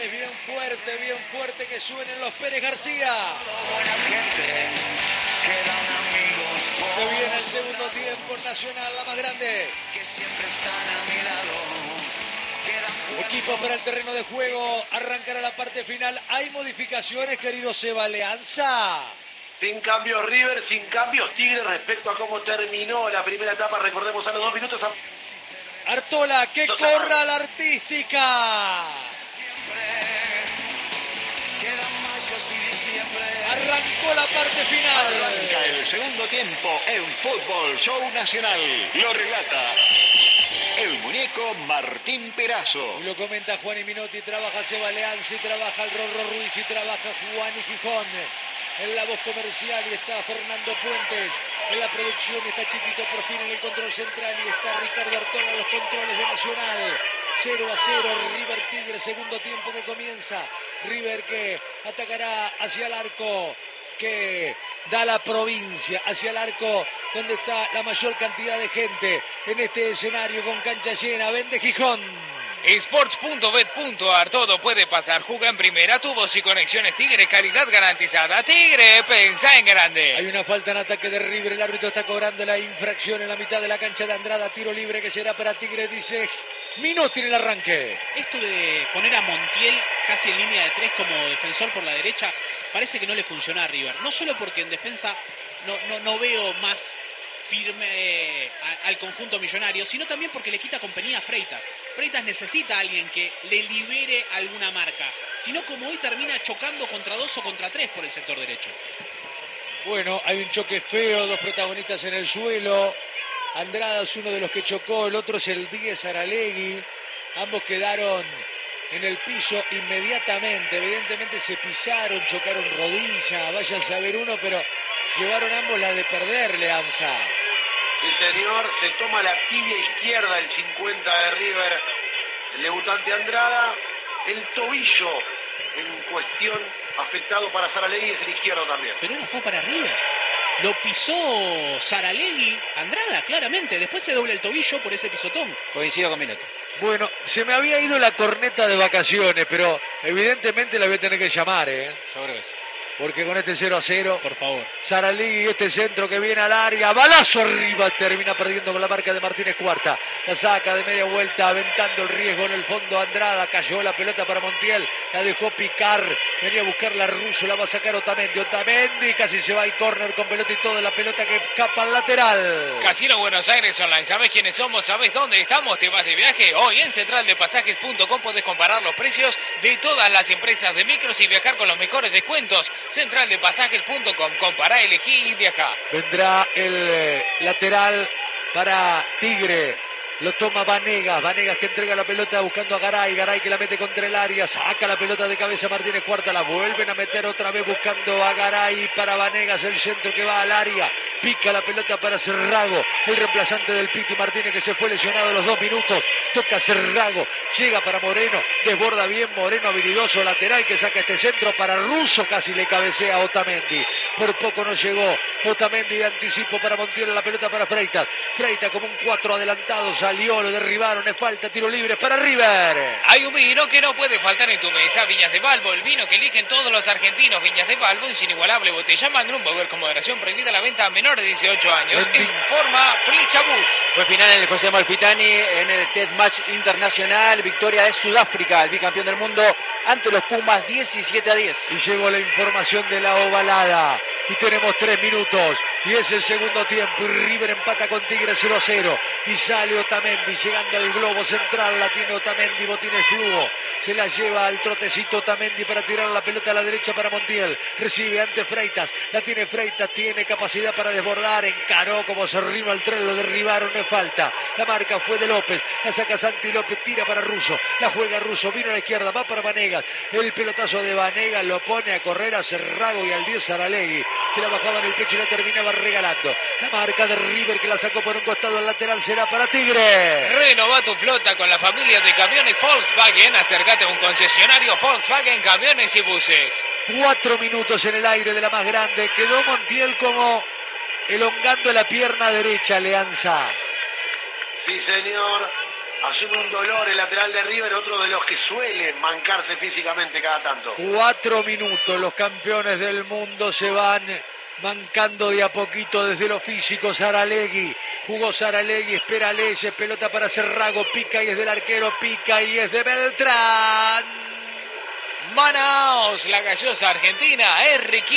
señores, bien fuerte que suenen los Pérez García. Buena gente, quedan amigos. Se viene el segundo tiempo Nacional, la más grande. Que siempre están a mi lado. Equipo para el terreno de juego, arrancará la parte final. ¿Hay modificaciones, querido Seba Leanza? Sin cambios River, sin cambios Tigre respecto a cómo terminó la primera etapa. Recordemos a los 2 minutos. Artola, que corra la artística. Arrancó la parte final. Arranca el segundo tiempo en Fútbol Show Nacional. Lo relata el muñeco Martín Perazo. Y lo comenta Juan y Minotti, trabaja Seba Leanza y trabaja el Rorro Ruiz y trabaja Juan y Gijón. En la voz comercial y está Fernando Puentes. En la producción está Chiquito Profil en el control central y está Ricardo Artola en los controles de Nacional. 0-0, River Tigre, segundo tiempo que comienza. River que atacará hacia el arco que da la provincia, hacia el arco donde está la mayor cantidad de gente en este escenario con cancha llena. Vende Gijón. Sports.bet.ar, todo puede pasar. Juega en primera, tubos y conexiones Tigre, calidad garantizada. Tigre, pensá en grande. Hay una falta en ataque de River, el árbitro está cobrando la infracción en la mitad de la cancha de Andrada. Tiro libre que será para Tigre, dice Minotti en el arranque. Esto de poner a Montiel casi en línea de 3 como defensor por la derecha, parece que no le funciona a River. No solo porque en defensa no veo más firme al conjunto millonario, sino también porque le quita compañía a Freitas. Freitas necesita a alguien que le libere alguna marca, sino como hoy termina chocando contra 2 o contra 3 por el sector derecho. Bueno, hay un choque feo, dos protagonistas en el suelo. Andrada es uno de los que chocó, el otro es el Díez Aralegui. Ambos quedaron en el piso inmediatamente. Evidentemente se pisaron, chocaron rodilla, vayan a saber uno, pero llevaron ambos la de perder, Leanza. Sí, señor, se toma la tibia izquierda, el 50 de River, el debutante Andrada. El tobillo en cuestión afectado para Saralegui es el izquierdo también. Pero no fue para River. Lo pisó Saralegui, Andrada, claramente. Después se dobla el tobillo por ese pisotón. Coincido con Minotti. Bueno, se me había ido la corneta de vacaciones, pero evidentemente la voy a tener que llamar, Yo creo que sí. Porque con este 0-0, por favor, Saralegui, este centro que viene al área, balazo arriba, termina perdiendo con la marca de Martínez Cuarta. La saca de media vuelta, aventando el riesgo en el fondo Andrada. Cayó la pelota para Montiel, la dejó picar. Venía a buscar la Russo, la va a sacar Otamendi. Otamendi casi se va al córner con pelota y todo. La pelota que escapa al lateral. Casino Buenos Aires Online. ¿Sabés quiénes somos? ¿Sabés dónde estamos? ¿Te vas de viaje? Hoy en centraldepasajes.com podés comparar los precios de todas las empresas de micros y viajar con los mejores descuentos. Centraldepasajes.com. Compará, elegí y viajá. Vendrá el lateral para Tigre. Lo toma Vanegas que entrega la pelota buscando a Garay que la mete contra el área, saca la pelota de cabeza Martínez Cuarta, la vuelven a meter otra vez buscando a Garay para Vanegas, el centro que va al área, pica la pelota para Cerrago, el reemplazante del Piti Martínez que se fue lesionado a los 2 minutos, toca Cerrago, llega para Moreno, desborda bien Moreno, habilidoso lateral que saca este centro para Russo, casi le cabecea a Otamendi, por poco no llegó, Otamendi de anticipo para Montiel, la pelota para Freitas como un 4 adelantado, salió, lo derribaron, es falta, tiro libre para River. Hay un vino que no puede faltar en tu mesa, Viñas de Balbo, el vino que eligen todos los argentinos. Viñas de Balbo, en su inigualable botella Magnum, beber con moderación, prohibida la venta a menores de 18 años. Informa Flecha Bus. Fue final en el José Amalfitani en el Test Match Internacional, victoria de Sudáfrica, el bicampeón del mundo, ante los Pumas 17-10. Y llegó la información de la ovalada. Y tenemos 3 minutos. Y es el segundo tiempo. Y River empata con Tigre 0-0. Y sale Otamendi llegando al globo central. La tiene Otamendi, botines flujo. Se la lleva al trotecito Otamendi para tirar la pelota a la derecha para Montiel. Recibe ante Freitas. La tiene Freitas. Tiene capacidad para desbordar. Encaró como se arriba al tren. Lo derribaron. No es falta. La marca fue de López. La saca Santi López. Tira para Russo. La juega Russo. Vino a la izquierda. Va para Vanegas. El pelotazo de Vanegas lo pone a correr a Cerrago y al 10 Aralegui, que la bajaba en el pecho y la terminaba regalando. La marca de River que la sacó por un costado al lateral será para Tigre. Renova tu flota con la familia de camiones Volkswagen. Acércate a un concesionario Volkswagen Camiones y Buses. 4 minutos en el aire de la más grande. Quedó Montiel como elongando la pierna derecha, Leanza. Sí, señor. asume un dolor el lateral de River, otro de los que suele mancarse físicamente cada tanto. 4 minutos, los campeones del mundo se van mancando de a poquito desde lo físico. Saralegui, jugó Saralegui, espera Leyes, pelota para Cerrago, pica y es del arquero, pica y es de Beltrán. Manaos, la gaseosa argentina, es riquísima.